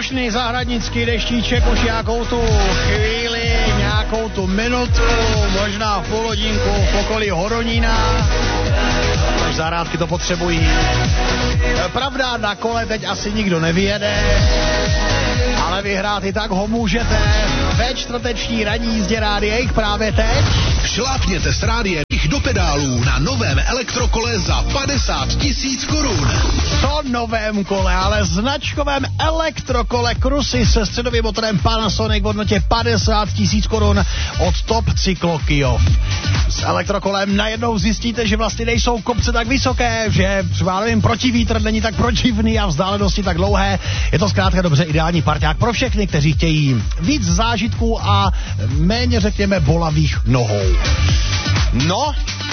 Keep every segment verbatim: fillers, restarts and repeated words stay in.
slušný zahradnický deštíček už nějakou tu chvíli, nějakou tu minutku, možná půl hodinku v okolí Hodonína. Už zahrádky to potřebují. Pravda, na kole teď asi nikdo nevyjede, ale vyhrát i tak ho můžete ve čtvrteční ranní jízdě Rádia právě teď. Šlápněte s Rádiem do pedálů na novém elektrokole za padesát tisíc korun. To novém kole, ale značkovém elektrokole Krusy se středovým motorem Panasonic v hodnotě padesát tisíc korun od Top Cyklo Kyjov. S elektrokolem najednou zjistíte, že vlastně nejsou kopce tak vysoké, že třeba nevím, protivítr není tak protivný a vzdálenosti tak dlouhé. Je to zkrátka dobře ideální parťák pro všechny, kteří chtějí víc zážitků a méně, řekněme, bolavých nohou. No,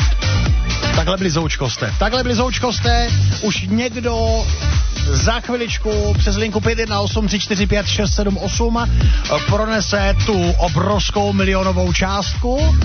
takhle blizoučko jste. Takhle blizoučko jste. Už někdo za chviličku přes linku pět jedna osm tři čtyři pět šest sedm osm pronese tu obrovskou milionovou částku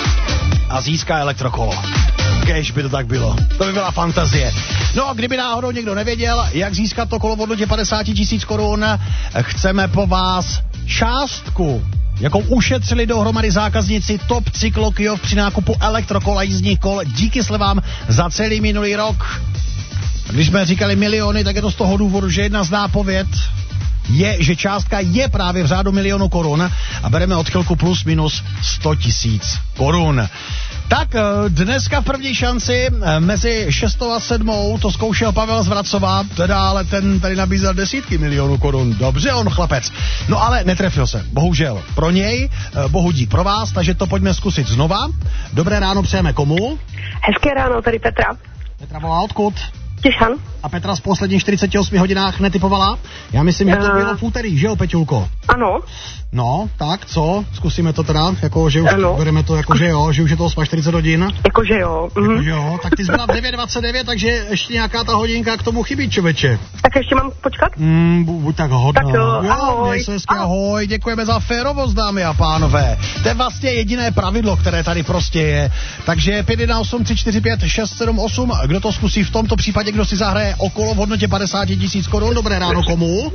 a získá elektrokolo. Kéž by to tak bylo. To by byla fantazie. No a kdyby náhodou někdo nevěděl, jak získat to kolo v hodnotě padesát tisíc korun, chceme po vás částku, jakou ušetřili dohromady zákazníci Top Cyklo Kyjov při nákupu elektrokol a jízdních kol díky slevám za celý minulý rok. Když jsme říkali miliony, tak je to z toho důvodu, že jedna z nápověd je, že částka je právě v řádu milionu korun a bereme odchylku plus minus sto tisíc korun. Tak dneska v první šanci mezi šestou a sedmou to zkoušel Pavel z Vracova, teda ale ten tady nabízel desítky milionů korun. Dobře, on chlapec. No ale netrefil se, bohužel. Pro něj, bohu dík pro vás, takže to pojďme zkusit znova. Dobré ráno přejeme komu? Hezké ráno, tady Petra. Petra volá odkud? Těšan. A Petra z posledních čtyřiceti osmi hodinách netypovala? Já myslím, že to uh... bylo v úterý, že jo, Peťulko? Ano. No, tak co? Zkusíme to teda, jako že už ano. Bereme to jako že jo, že už je to čtyřicet hodin. Jako že jo. Mhm. Jako že jo, tak ty jsi byla v devět dvacet devět, takže ještě nějaká ta hodinka k tomu chybí, čověče. Tak ještě mám počkat? Mm, bu, buď tak hodná. Tak jo, jo ahoj. Hezky, ahoj, děkujeme za férovost, dámy a pánové. To je vlastně jediné pravidlo, které tady prostě je. Takže pět jedna osm tři čtyři pět šest sedm osm, kdo to zkusí v tomto případě, kdo si zahraje okolo v hodnotě padesát tisíc korun. Dobré ráno komu?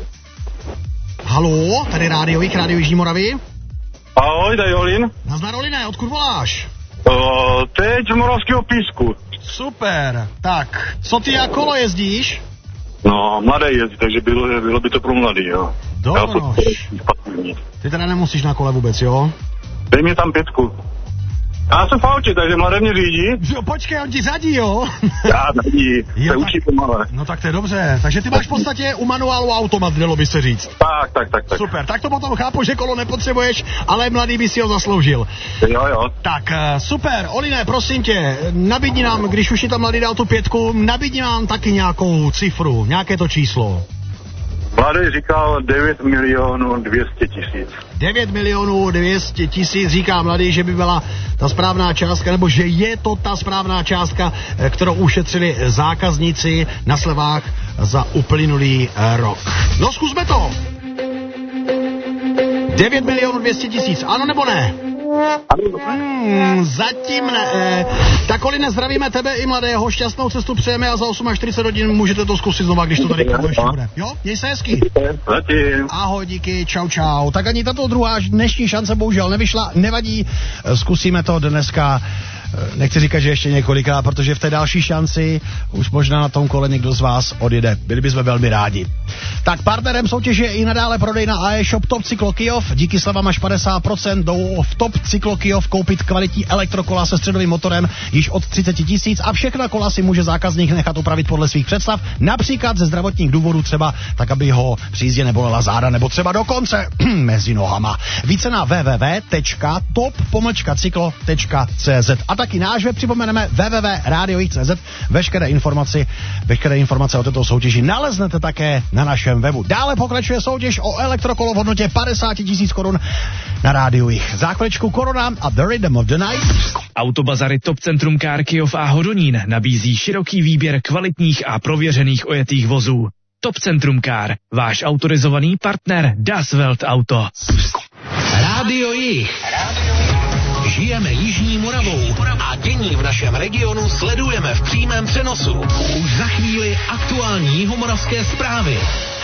Haló, tady Rádio Jich, Rádio Jižní Moravy. Ahoj, tady Olin. Nazdar Oline, odkud voláš? Uh, teď z Moravského Písku. Super, tak, co ty a kolo jezdíš? No, mladé jezdí, takže bylo, bylo by to pro mladý, jo. Dobroš. Ty teda nemusíš na kole vůbec, jo? Dej mi tam pětku. Já jsem v autě, takže mladé mě řídí. Jo, počkej, on ti řadí, jo? Já řadí, se učí pomalé. No tak to je dobře, takže ty máš v podstatě u manuálu automat, dalo by se říct. Tak, tak, tak, tak. Super, tak to potom chápu, že kolo nepotřebuješ, ale mladý by si ho zasloužil. Jo, jo. Tak, super, Oline, prosím tě, nabídni nám, když už ti tam mladý dal tu pětku, nabídni nám taky nějakou cifru, nějaké to číslo. Mladý říkal devět milionů dvě stě tisíc. devět milionů dvě stě tisíc, říká mladý, že by byla ta správná částka, nebo že je to ta správná částka, kterou ušetřili zákazníci na slevách za uplynulý rok. No zkusme to! devět milionů dvě stě tisíc, ano nebo ne? Hmm, zatím ne. Tak Oline, zdravíme tebe i mladého, šťastnou cestu přejeme a za čtyřicet osm hodin můžete to zkusit znova, když to tady komu ještě bude. Jo, měj se hezky. Zatím. Ahoj, díky, čau, čau. Tak ani tato druhá dnešní šance bohužel nevyšla, nevadí, zkusíme to dneska. Nechci říkat, že ještě několikrát, protože v té další šanci už možná na tom kole někdo z vás odjede. Byli bychom velmi rádi. Tak partnerem soutěže je i nadále prodejna e-shop Top Cyklo Kyjov. Díky slevám až padesát procent jdou v Top Cyklo Kyjov koupit kvalitní elektrokola se středovým motorem již od třicet tisíc a všechna kola si může zákazník nechat upravit podle svých představ, například ze zdravotních důvodů třeba tak, aby ho při jízdě nebolela záda nebo třeba dokonce mezi nohama. Více na w w w tečka top cyklo tečka c z a taky náš web připomeneme w w w tečka radio jich tečka c z. Veškeré informace, veškeré informace o této soutěži naleznete také na našem webu. Dále pokračuje soutěž o elektrokolo v hodnotě padesát tisíc korun na Rádiu Jich. Za chviličku Korona a The Rhythm of the Night. Autobazary Top Centrum Car Kyjov a Hodonín nabízí široký výběr kvalitních a prověřených ojetých vozů. Top Centrum Car, váš autorizovaný partner Das Welt Auto. Rádio Jich. Žijeme Jižní Moravou a dění v našem regionu sledujeme v přímém přenosu. Už za chvíli aktuální jihomoravské zprávy.